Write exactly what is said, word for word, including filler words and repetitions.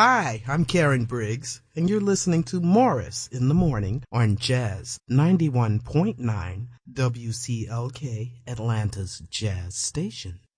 Hi, I'm Karen Briggs, and you're listening to Morris in the Morning on Jazz ninety-one point nine W C L K, Atlanta's Jazz Station.